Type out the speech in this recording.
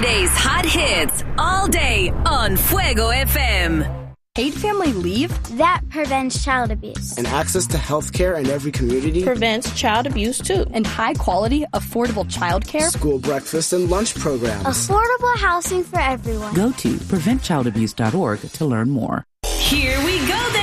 Today's hot hits all day on Fuego FM. Paid family leave? That prevents child abuse. And access to health care in every community prevents child abuse too. And high quality, affordable child care? School breakfast and lunch programs. Affordable housing for everyone. Go to preventchildabuse.org to learn more. Here we go then.